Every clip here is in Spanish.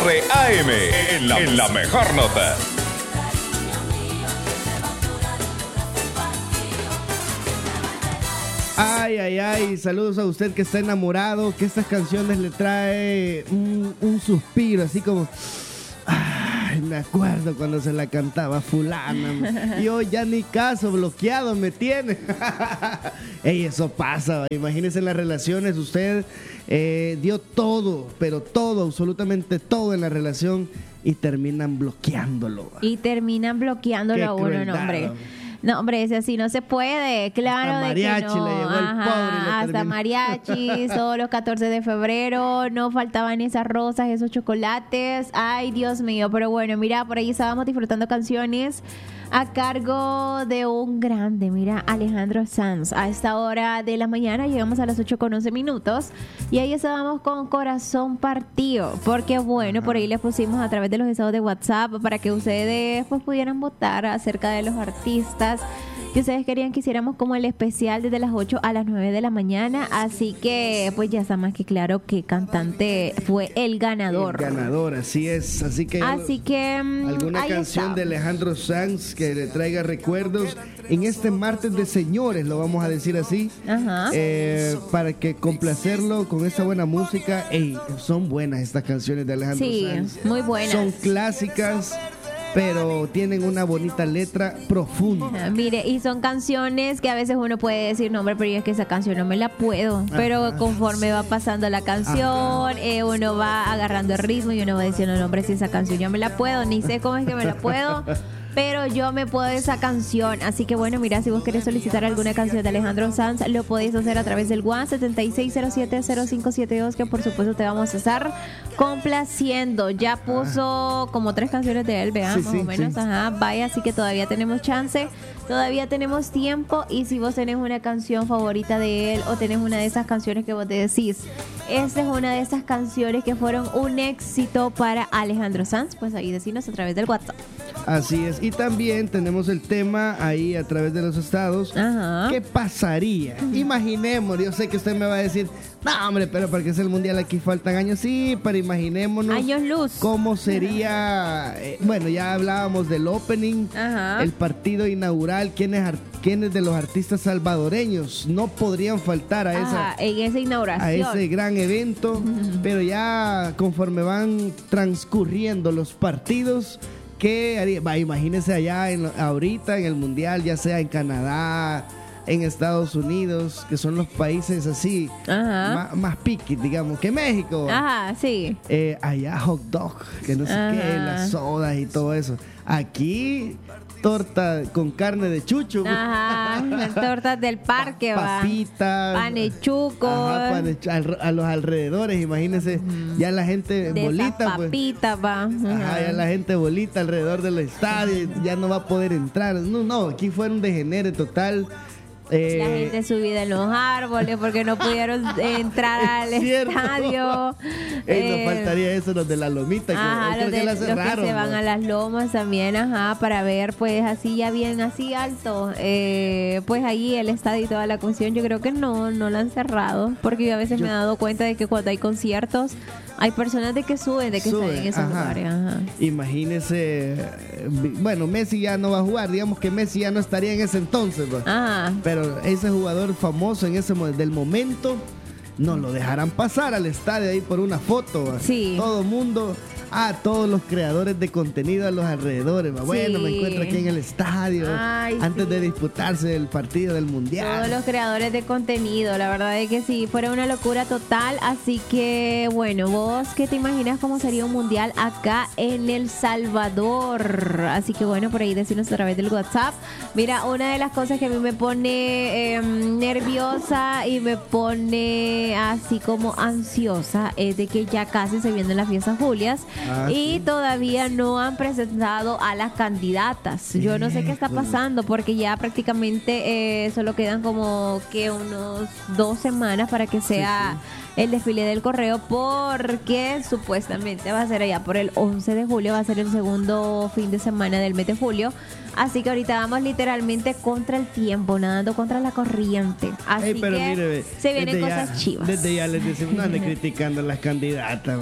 AM, en la mejor nota. Ay, ay, ay, saludos a usted que está enamorado, que estas canciones le trae un suspiro, así como... Ay, me acuerdo cuando se la cantaba fulana, y hoy ya ni caso, bloqueado me tiene. Ey, eso pasa, imagínense en las relaciones, usted dio todo, pero todo, absolutamente todo en la relación, y terminan bloqueándolo. Y terminan bloqueándolo a uno, no, hombre. No, hombre, ese así no se puede, claro. Hasta mariachi de que no. le llegó el pobre y le hasta terminó. mariachi, todos los 14 de febrero, no faltaban esas rosas, esos chocolates. Ay, Dios mío, pero bueno, mira, por ahí estábamos disfrutando canciones a cargo de un grande, mira, Alejandro Sanz. A esta hora de la mañana llegamos a las 8:11 y ahí estábamos con Corazón Partido, porque bueno, por ahí les pusimos a través de los estados de WhatsApp para que ustedes pues pudieran votar acerca de los artistas que ustedes querían que hiciéramos como el especial desde las 8 a las 9 de la mañana, así que pues ya está más que claro que cantante fue el ganador. El ganador, así es, así que alguna canción de Alejandro Sanz que le traiga recuerdos en este martes de señores, lo vamos a decir así. Ajá. Para que complacerlo con esta buena música. Ey, son buenas estas canciones de Alejandro Sanz. Sí, muy buenas. Son clásicas, pero tienen una bonita letra profunda. Mire, y son canciones que a veces uno puede decir, no, hombre, pero yo es que esa canción no me la puedo. Pero conforme va pasando la canción, uno va agarrando el ritmo y uno va diciendo, no, hombre, si esa canción yo me la puedo, ni sé cómo es que me la puedo. Pero yo me puedo esa canción. Así que bueno, mira, si vos querés solicitar alguna canción de Alejandro Sanz, lo podéis hacer a través del WhatsApp 76070572, que por supuesto te vamos a estar complaciendo. Ya puso como 3 canciones de él, vean, más o menos. Sí. Ajá, vaya, así que todavía tenemos chance, todavía tenemos tiempo. Y si vos tenés una canción favorita de él o tenés una de esas canciones que vos te decís, esta es una de esas canciones que fueron un éxito para Alejandro Sanz, pues ahí decinos a través del WhatsApp. Así es, y también tenemos el tema ahí a través de los estados. Ajá. ¿Qué pasaría? Imaginemos, yo sé que usted me va a decir, no, hombre, pero para que sea el mundial aquí faltan años. Sí, pero imaginémonos años luz. Cómo sería, bueno, ya hablábamos del opening, ajá, el partido inaugural, quiénes de los artistas salvadoreños no podrían faltar a en esa inauguración, a ese gran evento, pero ya conforme van transcurriendo los partidos, ¿qué haría? Imagínense allá ahorita en el mundial, ya sea en Canadá, en Estados Unidos, que son los países así más piqui, digamos, que México. Ajá, sí. Allá hot dog, que no sé qué, las sodas y todo eso. Aquí torta con carne de chucho. Ajá, tortas del parque, papitas, panechucos. A los alrededores, imagínense, ya la gente de bolita, papita, pues. Ajá, ya la gente bolita alrededor del estadio, ya no va a poder entrar. No, aquí fue un degenere total. La gente subida en los árboles porque no pudieron entrar al estadio. Nos faltaría eso, los de la lomita, los que se van a las lomas también, para ver pues así ya bien así alto, pues ahí el estadio y toda la cuestión. Yo creo que no la han cerrado, porque yo a veces me he dado cuenta de que cuando hay conciertos hay personas de que suben, están en esos lugares. Ajá. Imagínese, bueno, Messi ya no va a jugar, digamos que Messi ya no estaría en ese entonces, pues. Pero ese jugador famoso en ese del momento no lo dejarán pasar al estadio ahí por una foto. Sí. Todo mundo, todos los creadores de contenido a los alrededores. Bueno, me encuentro aquí en el estadio antes de disputarse el partido del mundial. Todos los creadores de contenido, la verdad es que sí, fuera una locura total. Así que bueno, vos qué te imaginas cómo sería un mundial acá en El Salvador. Así que bueno, por ahí decirnos a través del WhatsApp. Mira, una de las cosas que a mí me pone nerviosa y me pone así como ansiosa es de que ya casi se vienen las fiestas Julias y todavía no han presentado a las candidatas. Yo no sé qué está pasando porque ya prácticamente solo quedan como que unos 2 semanas para que sea el desfile del correo, porque supuestamente va a ser allá por el 11 de julio, va a ser el segundo fin de semana del mes de julio. Así que ahorita vamos literalmente contra el tiempo, nadando contra la corriente. Así pero que mire, se vienen cosas chivas. Desde ya les decimos, no anden criticando a las candidatas.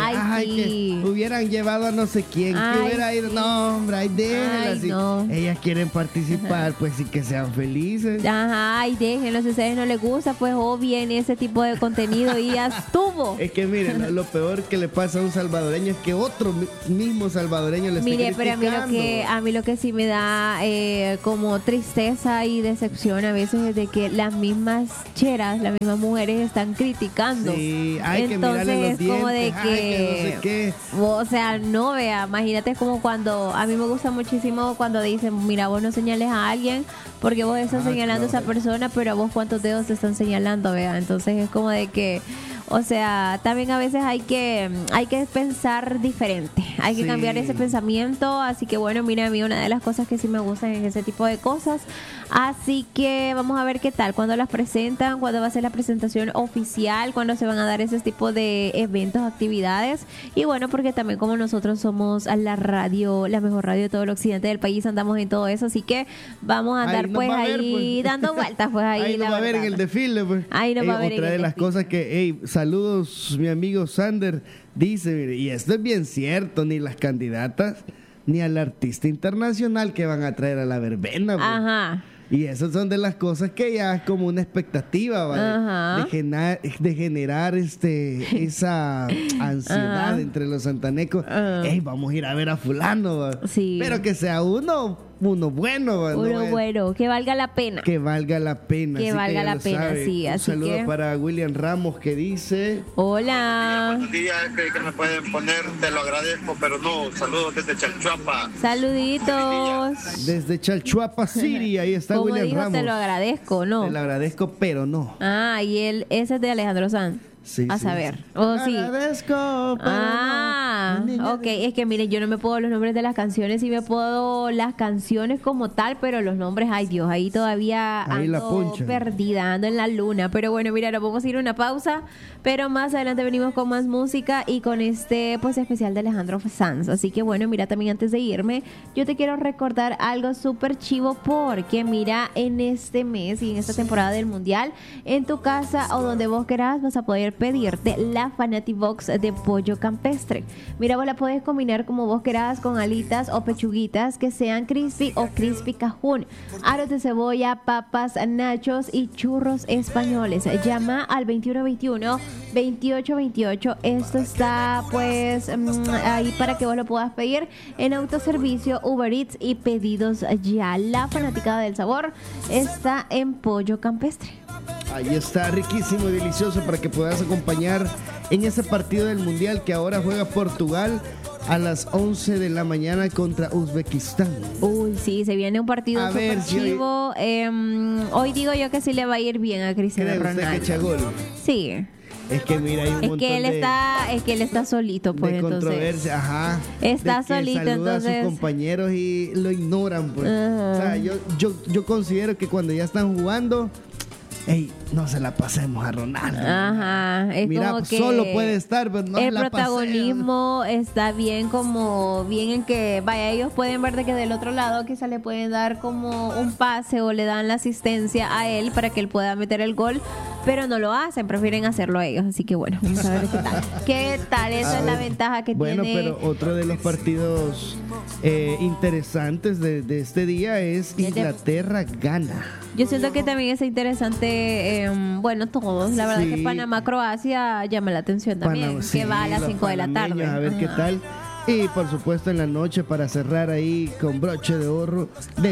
Sí. Que hubieran llevado a no sé quién, que hubiera ido. No, hombre, déjenlas. No. Ellas quieren participar, pues sí, que sean felices. Ajá, y déjenlo, si a ustedes no les gusta, pues obvien ese tipo de contenido y ya estuvo. Es que miren, lo peor que le pasa a un salvadoreño es que otro mismo salvadoreño le esté criticando. Pero a mí lo que sí me da como tristeza y decepción a veces es de que las mismas cheras, las mismas mujeres están criticando. Sí, hay que entonces mirarle los es dientes, como de que no sé qué. O sea, no vea, imagínate como cuando a mí me gusta muchísimo cuando dicen, mira, vos no señales a alguien porque vos estás señalando a esa persona, pero a vos cuántos dedos te están señalando, vea. Entonces es como de que, o sea, también a veces hay que pensar diferente, hay que cambiar ese pensamiento. Así que bueno, mira, a mí una de las cosas que sí me gustan es ese tipo de cosas. Así que vamos a ver qué tal, cuándo las presentan, cuándo va a ser la presentación oficial, cuándo se van a dar ese tipo de eventos, actividades. Y bueno, porque también como nosotros somos la radio, la mejor radio de todo el occidente del país, andamos en todo eso. Así que vamos a andar pues ahí dando vueltas, pues ahí nos va a ver en el desfile, pues. Ahí nos va a ver en el otra de las desfile. cosas que, saludos, mi amigo Sander, dice, mire, y esto es bien cierto, ni las candidatas, ni al artista internacional que van a traer a la verbena, pues. Ajá. Y esas son de las cosas que ya es como una expectativa, ¿vale? De generar esa ansiedad entre los santanecos. Vamos a ir a ver a fulano, ¿va? Sí. Pero que sea uno bueno, ¿va? Uno bueno, que valga la pena. Que valga la pena. Que valga la pena, sí. Un así saludo que para William Ramos que dice... Hola. Buenos días, que me pueden poner, te lo agradezco, pero no, saludos desde Chalchuapa. Saluditos. Desde Chalchuapa City, ahí está Como William dijo, Ramos. te lo agradezco, ¿no? Te lo agradezco, pero no. Y ese es de Alejandro Sanz. Sí, a sí, saber. sí. Oh, sí. Agradezco, pero no. Mi niña Ok. Es que miren, yo no me puedo los nombres de las canciones, sí me puedo las canciones como tal, pero los nombres, ay Dios, ahí todavía Ahí la ando ponchan. perdida, ando en la luna. Pero bueno, mira, nos vamos a ir a una pausa, pero más adelante venimos con más música y con pues especial de Alejandro Sanz. Así que bueno, mira, también antes de irme, yo te quiero recordar algo súper chivo, porque mira, en este mes y en esta temporada del Mundial, en tu casa o donde vos querás, vas a poder pedirte la Fanati Box de pollo campestre. Mira, vos la podés combinar como vos querás, con alitas o pechuguitas que sean crispy o crispy cajún, aros de cebolla, papas, nachos y churros españoles. Llama al 2121-2828. Esto está pues ahí para que vos lo puedas pedir en autoservicio, Uber Eats y pedidos ya. La fanaticada del sabor está en pollo campestre. Ahí está, riquísimo y delicioso para que puedas acompañar en ese partido del Mundial que ahora juega Portugal a las 11 de la mañana contra Uzbekistán. Uy, sí, se viene un partido A súper ver si chivo. Hoy digo yo que sí le va a ir bien a Cristiano ¿Cree usted que echa Ronaldo. gol? Sí. Es que mira, hay un Es montón que él está solito, pues, de entonces. controversia, ajá. Está de que solito, saluda entonces. a sus compañeros y lo ignoran, pues. Ajá. O sea, yo considero que cuando ya están jugando, no se la pasemos a Ronaldo. Ajá, es Mira, como que solo puede estar, pero no el se la protagonismo está bien, como bien en que, vaya, ellos pueden ver de que del otro lado quizá le pueden dar como un pase o le dan la asistencia a él para que él pueda meter el gol, pero no lo hacen, prefieren hacerlo ellos. Así que bueno, vamos a ver qué tal. ¿Qué tal? Esa es la ventaja que Bueno, tiene. pero otro de los partidos interesantes de este día es Inglaterra-Ghana. Yo siento que también es interesante, bueno, todos. La verdad Sí. que Panamá-Croacia llama la atención también, Panamá, que sí, va a las los 5 de la tarde. panameños, a ver qué Ajá. tal. Y por supuesto en la noche para cerrar ahí con broche de oro,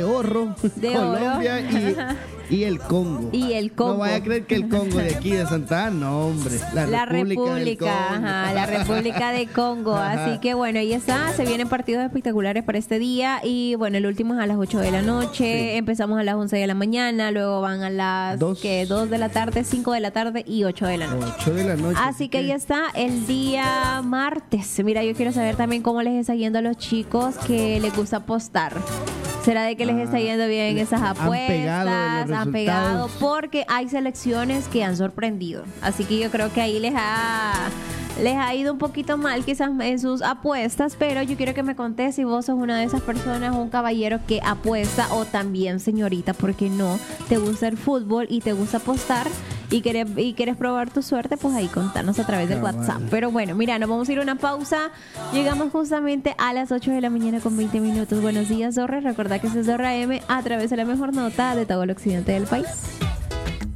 Colombia y el Congo. Y el Congo. No vaya a creer que el Congo de aquí de Santa Ana, no, hombre. La República, Ajá, la República de Congo. Ajá. Así que bueno, ahí está. Se vienen partidos espectaculares para este día. Y bueno, el último es a las 8 de la noche. Sí. Empezamos a las 11 de la mañana. Luego van a las 2 de la tarde, 5 de la tarde y 8 de la noche. 8 de la noche. Así que ahí está el día martes. Mira, yo quiero saber también cómo les está yendo a los chicos que les gusta apostar. ¿Será de que les está yendo bien esas apuestas? Han Han pegado, porque hay selecciones que han sorprendido. Así que yo creo que ahí les ha ido un poquito mal quizás en sus apuestas, pero yo quiero que me contes si vos sos una de esas personas, un caballero que apuesta, o también, señorita, porque no te gusta el fútbol y te gusta apostar y quieres probar tu suerte, pues ahí contarnos a través del WhatsApp. Pero bueno, mira, nos vamos a ir a una pausa. Llegamos justamente a las 8 de la mañana con 20 minutos. Buenos días, Zorra. Recuerda que es Zorra M a través de la mejor nota de todo el occidente del país.